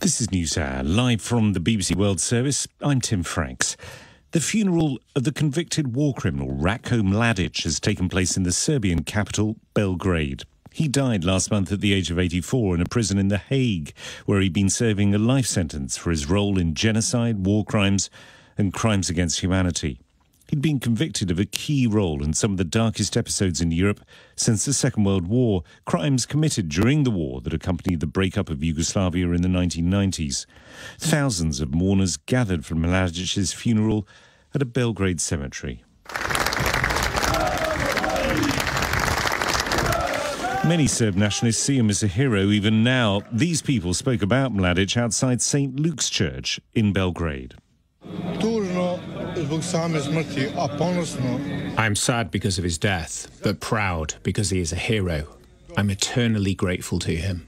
This is NewsHour, live from the BBC World Service. I'm Tim Franks. The funeral of the convicted war criminal Ratko Mladic has taken place in the Serbian capital, Belgrade. He died last month at the age of 84 in a prison in The Hague, where he'd been serving a life sentence for his role in genocide, war crimes and crimes against humanity. He'd been convicted of a key role in some of the darkest episodes in Europe since the Second World War, crimes committed during the war that accompanied the breakup of Yugoslavia in the 1990s. Thousands of mourners gathered for Mladic's funeral at a Belgrade cemetery. Many Serb nationalists see him as a hero even now. These people spoke about Mladic outside St. Luke's Church in Belgrade. I'm sad because of his death, but proud because he is a hero. I'm eternally grateful to him.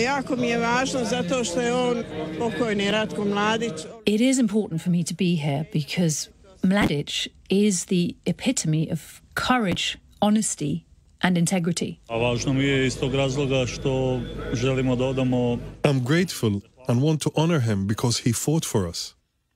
It is important for me to be here because Mladic is the epitome of courage, honesty and integrity. I'm grateful and want to honor him because he fought for us.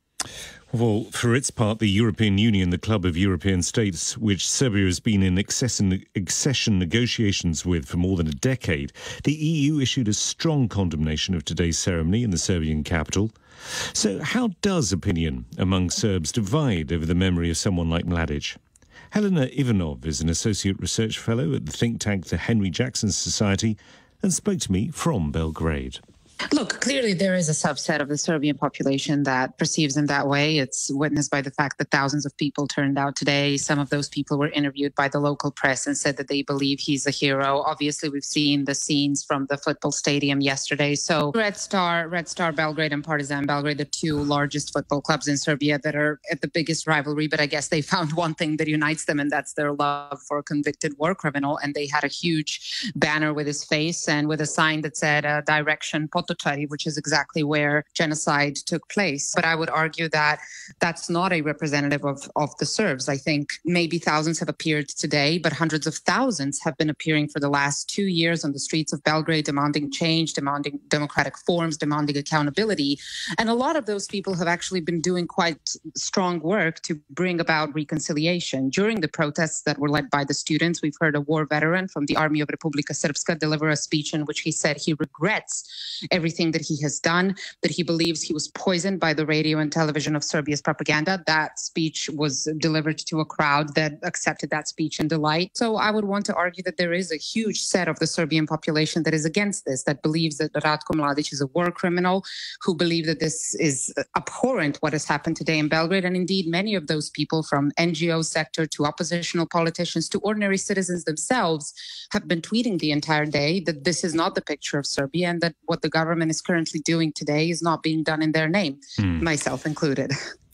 Well, for its part, the European Union, the Club of European States, which Serbia has been in accession negotiations with for more than a decade, the EU issued a strong condemnation of today's ceremony in the Serbian capital. So how does opinion among Serbs divide over the memory of someone like Mladic? Helena Ivanov is an associate research fellow at the think tank the Henry Jackson Society and spoke to me from Belgrade. Look, clearly there is a subset of the Serbian population that perceives him that way. It's witnessed by the fact that thousands of people turned out today. Some of those people were interviewed by the local press and said that they believe he's a hero. Obviously, we've seen the scenes from the football stadium yesterday. So Red Star Belgrade and Partizan Belgrade, the two largest football clubs in Serbia that are at the biggest rivalry. But I guess they found one thing that unites them, and that's their love for a convicted war criminal. And they had a huge banner with his face and with a sign that said direction Potocari, which is exactly where genocide took place. But I would argue that that's not a representative of the Serbs. I think maybe thousands have appeared today, but hundreds of thousands have been appearing for the last 2 years on the streets of Belgrade, demanding change, demanding democratic forms, demanding accountability. And a lot of those people have actually been doing quite strong work to bring about reconciliation. During the protests that were led by the students, we've heard a war veteran from the Army of Republika Srpska deliver a speech in which he said he regrets everything that he has done, that he believes he was poisoned by the radio and television of Serbia's propaganda. That speech was delivered to a crowd that accepted that speech in delight. So I would want to argue that there is a huge set of the Serbian population that is against this, that believes that Ratko Mladic is a war criminal, who believe that this is abhorrent, what has happened today in Belgrade. And indeed, many of those people, from NGO sector to oppositional politicians to ordinary citizens themselves, have been tweeting the entire day that this is not the picture of Serbia and that what the government is currently doing today is not being done in their name, myself included.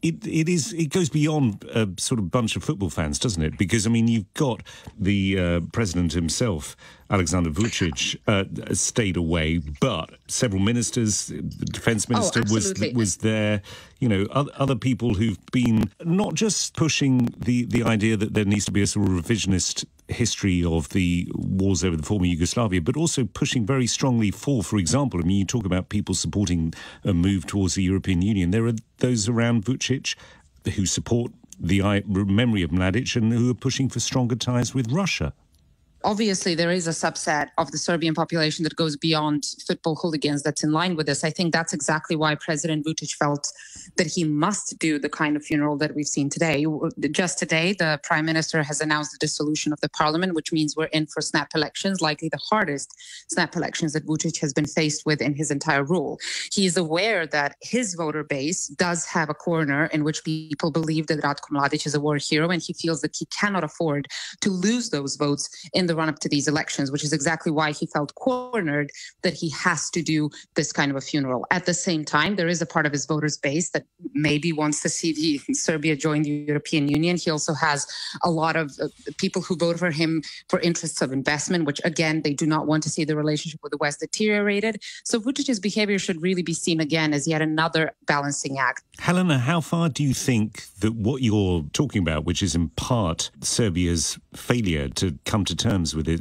It goes beyond a sort of bunch of football fans, doesn't it? Because, I mean, you've got the president himself, Alexander Vučić, stayed away, but several ministers, the defence minister was there, you know, other people who've been not just pushing the idea that there needs to be a sort of revisionist history of the wars over the former Yugoslavia, but also pushing very strongly for example, I mean, you talk about people supporting a move towards the European Union. There are those around Vučić who support the memory of Mladic and who are pushing for stronger ties with Russia. Obviously, there is a subset of the Serbian population that goes beyond football hooligans that's in line with this. I think that's exactly why President Vučić felt that he must do the kind of funeral that we've seen today. Just today, the Prime Minister has announced the dissolution of the parliament, which means we're in for snap elections, likely the hardest snap elections that Vučić has been faced with in his entire rule. He is aware that his voter base does have a corner in which people believe that Ratko Mladic is a war hero, and he feels that he cannot afford to lose those votes in the run-up to these elections, which is exactly why he felt cornered that he has to do this kind of a funeral. At the same time, there is a part of his voters base that maybe wants to see Serbia join the European Union. He also has a lot of people who vote for him for interests of investment, which again, they do not want to see the relationship with the West deteriorated. So Vučić's behavior should really be seen again as yet another balancing act. Helena, how far do you think that what you're talking about, which is in part Serbia's failure to come to terms with its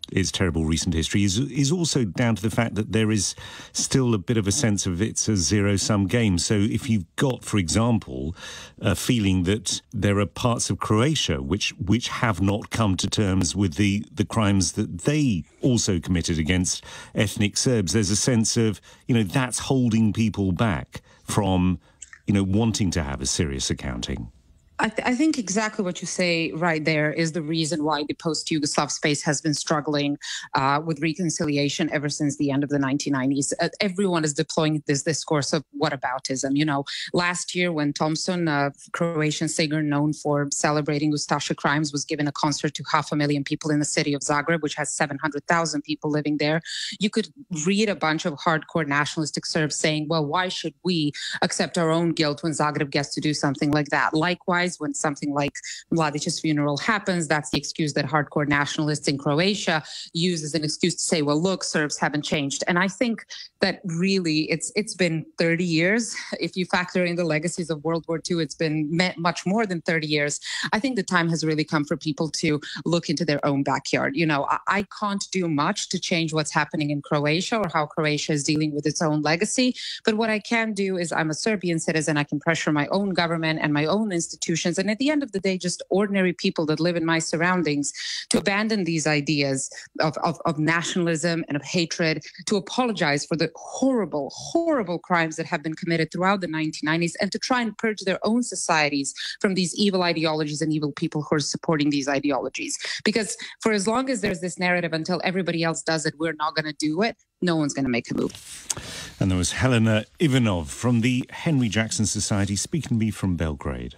its terrible recent history is also down to the fact that there is still a bit of a sense of it's a zero-sum game. So if you've got, for example, a feeling that there are parts of Croatia which have not come to terms with the crimes that they also committed against ethnic Serbs, there's a sense of, that's holding people back from, wanting to have a serious accounting. I think exactly what you say right there is the reason why the post-Yugoslav space has been struggling with reconciliation ever since the end of the 1990s. Everyone is deploying this discourse of whataboutism. Last year when Thompson, a Croatian singer known for celebrating Ustaša crimes, was given a concert to 500,000 people in the city of Zagreb, which has 700,000 people living there, you could read a bunch of hardcore nationalistic Serbs saying, well, why should we accept our own guilt when Zagreb gets to do something like that? Likewise, when something like Mladić's funeral happens, that's the excuse that hardcore nationalists in Croatia use as an excuse to say, well, look, Serbs haven't changed. And I think that really it's been 30 years. If you factor in the legacies of World War II, it's been much more than 30 years. I think the time has really come for people to look into their own backyard. I can't do much to change what's happening in Croatia or how Croatia is dealing with its own legacy. But what I can do is I'm a Serbian citizen. I can pressure my own government and my own institutions. And at the end of the day, just ordinary people that live in my surroundings to abandon these ideas of nationalism and of hatred, to apologize for the horrible, horrible crimes that have been committed throughout the 1990s, and to try and purge their own societies from these evil ideologies and evil people who are supporting these ideologies. Because for as long as there's this narrative, until everybody else does it, we're not going to do it, no one's going to make a move. And there was Helena Ivanov from the Henry Jackson Society speaking to me from Belgrade.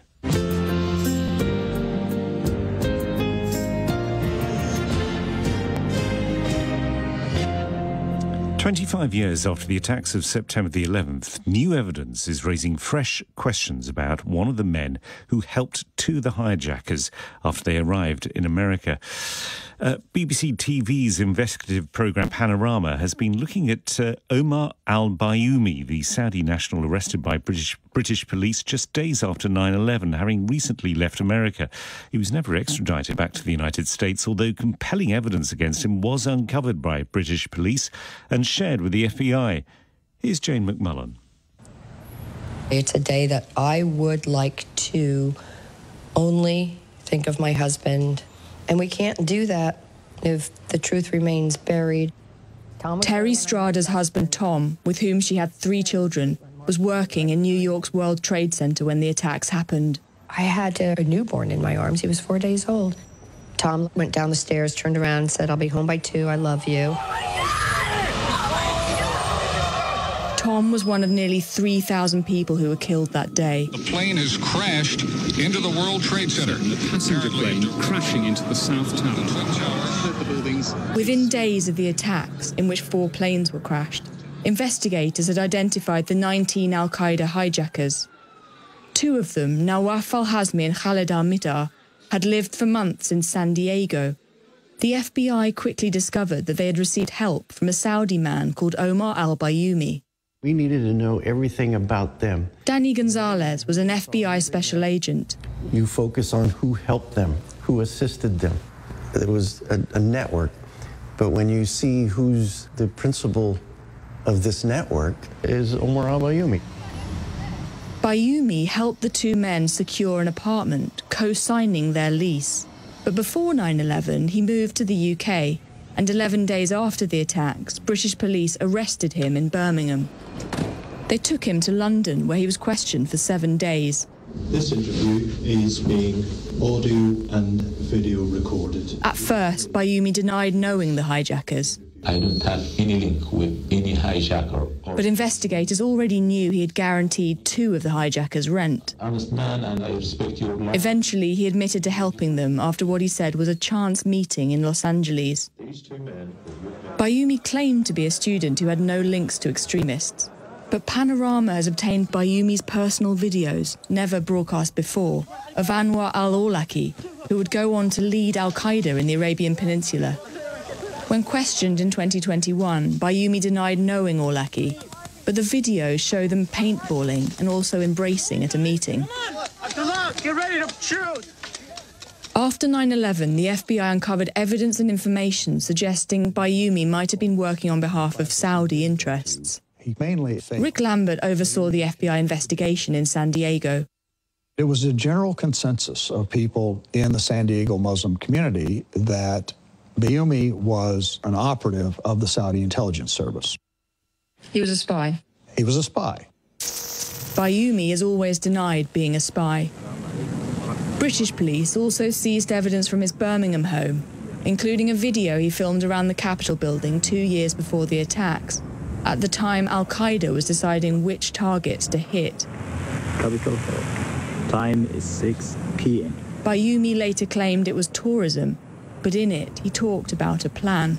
25 years after the attacks of September the 11th, new evidence is raising fresh questions about one of the men who helped two the hijackers after they arrived in America. BBC TV's investigative programme Panorama has been looking at Omar al-Bayoumi, the Saudi national arrested by British police just days after 9/11, having recently left America. He was never extradited back to the United States, although compelling evidence against him was uncovered by British police and shared with the FBI. Here's Jane McMullen. It's a day that I would like to only think of my husband, and we can't do that if the truth remains buried. Terry Strada's husband, Tom, with whom she had 3 children, was working in New York's World Trade Center when the attacks happened. I had a newborn in my arms. He was 4 days old. Tom went down the stairs, turned around, and said, "I'll be home by 2. I love you." Tom was one of nearly 3,000 people who were killed that day. The plane has crashed into the World Trade Center. The passenger plane crashing into the South Tower. Within days of the attacks, in which 4 planes were crashed, investigators had identified the 19 al-Qaeda hijackers. 2 of them, Nawaf al-Hazmi and Khaled al-Mihdhar, had lived for months in San Diego. The FBI quickly discovered that they had received help from a Saudi man called Omar al-Bayoumi. We needed to know everything about them. Danny Gonzalez was an FBI special agent. You focus on who helped them, who assisted them. It was a network. But when you see who's the principal of this network is Omar al-Bayoumi. Bayoumi helped the 2 men secure an apartment, co-signing their lease. But before 9/11, he moved to the UK, and 11 days after the attacks, British police arrested him in Birmingham. They took him to London, where he was questioned for 7 days. This interview is being audio and video recorded. At first, Bayoumi denied knowing the hijackers. I don't have any link with any hijacker. But investigators already knew he had guaranteed 2 of the hijackers rent. Honest man, and I respect your life. Eventually, he admitted to helping them after what he said was a chance meeting in Los Angeles. Bayoumi claimed to be a student who had no links to extremists. But Panorama has obtained Bayoumi's personal videos, never broadcast before, of Anwar al-Awlaki, who would go on to lead al-Qaeda in the Arabian Peninsula. When questioned in 2021, Bayoumi denied knowing Awlaki, but the videos show them paintballing and also embracing at a meeting. Get ready to shoot! After 9/11, the FBI uncovered evidence and information suggesting Bayoumi might have been working on behalf of Saudi interests. Rick Lambert oversaw the FBI investigation in San Diego. It was a general consensus of people in the San Diego Muslim community that Bayoumi was an operative of the Saudi intelligence service. He was a spy. He was a spy. Bayoumi has always denied being a spy. British police also seized evidence from his Birmingham home, including a video he filmed around the Capitol building 2 years before the attacks. At the time, Al-Qaeda was deciding which targets to hit. Capitol Hill. Time is 6 p.m. Bayoumi later claimed it was tourism, but in it he talked about a plan.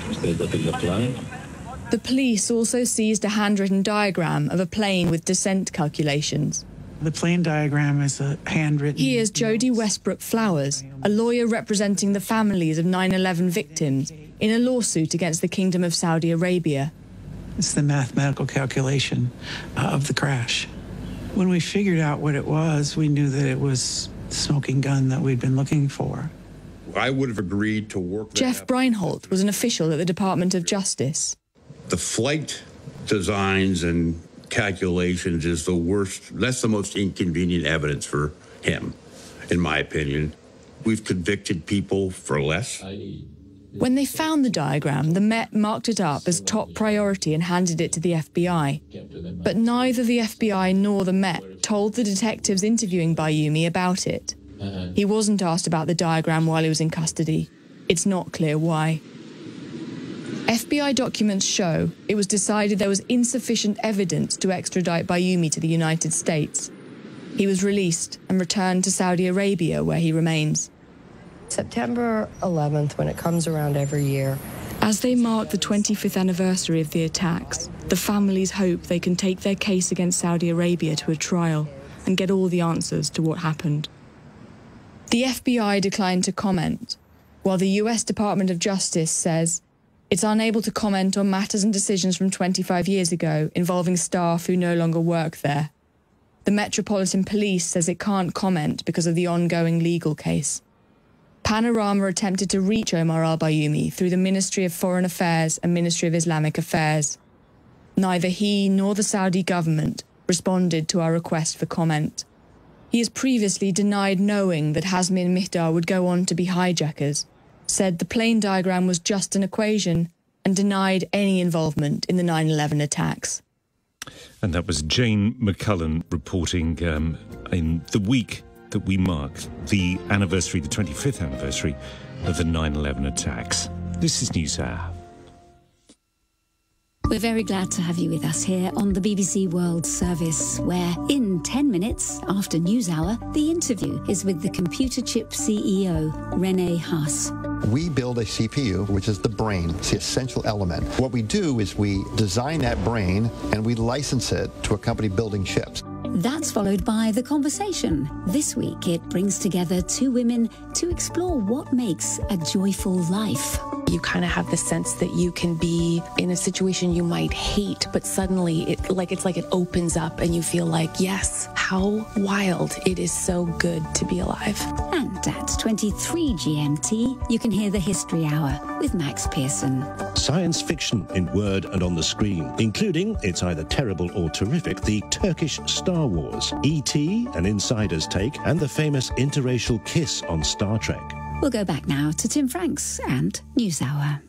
The police also seized a handwritten diagram of a plane with descent calculations. The plane diagram is a handwritten... Here's Jodie Westbrook Flowers, a lawyer representing the families of 9/11 victims in a lawsuit against the Kingdom of Saudi Arabia. It's the mathematical calculation of the crash. When we figured out what it was, we knew that it was the smoking gun that we'd been looking for. I would have agreed to work... Jeff Breinholt was an official at the Department of Justice. The flight designs and calculations is the worst, that's the most inconvenient evidence for him, in my opinion. We've convicted people for less. When they found the diagram, the Met marked it up as top priority and handed it to the FBI. But neither the FBI nor the Met told the detectives interviewing Bayoumi about it. He wasn't asked about the diagram while he was in custody. It's not clear why. FBI documents show it was decided there was insufficient evidence to extradite Bayoumi to the United States. He was released and returned to Saudi Arabia, where he remains. September 11th, when it comes around every year. As they mark the 25th anniversary of the attacks, the families hope they can take their case against Saudi Arabia to a trial and get all the answers to what happened. The FBI declined to comment, while the US Department of Justice says it's unable to comment on matters and decisions from 25 years ago involving staff who no longer work there. The Metropolitan Police says it can't comment because of the ongoing legal case. Panorama attempted to reach Omar al-Bayoumi through the Ministry of Foreign Affairs and Ministry of Islamic Affairs. Neither he nor the Saudi government responded to our request for comment. He has previously denied knowing that Hazmi and Mihdar would go on to be hijackers, said the plane diagram was just an equation, and denied any involvement in the 9/11 attacks. And that was Jane McCullen reporting in the week that we mark the anniversary, the 25th anniversary of the 9/11 attacks. This is NewsHour. We're very glad to have you with us here on the BBC World Service, where in 10 minutes after NewsHour, the interview is with the computer chip CEO, Rene Haas. We build a CPU, which is the brain. It's the essential element. What we do is we design that brain and we license it to a company building chips. That's followed by The Conversation. This week, it brings together two women to explore what makes a joyful life. You kind of have the sense that you can be in a situation you might hate, but suddenly it's like it opens up and you feel like, yes, how wild. It is so good to be alive. And at 23 GMT, you can hear the History Hour with Max Pearson. Science fiction in word and on the screen, including, it's either terrible or terrific, the Turkish Star Wars, E.T., an insider's take, and the famous interracial kiss on Star Trek. We'll go back now to Tim Franks and NewsHour.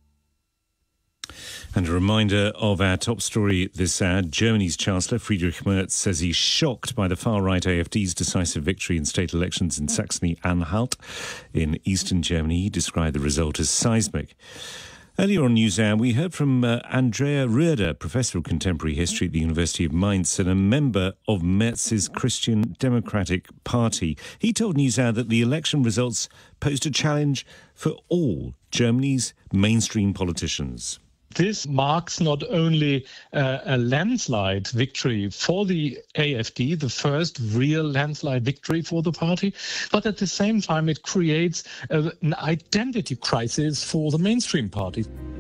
And a reminder of our top story this hour. Germany's Chancellor Friedrich Merz says he's shocked by the far-right AfD's decisive victory in state elections in Saxony-Anhalt in eastern Germany. He described the result as seismic. Earlier on NewsHour, we heard from Andrea Röder, Professor of Contemporary History at the University of Mainz and a member of Merz's Christian Democratic Party. He told NewsHour that the election results posed a challenge for all Germany's mainstream politicians. This marks not only a landslide victory for the AfD, the first real landslide victory for the party, but at the same time it creates an identity crisis for the mainstream party.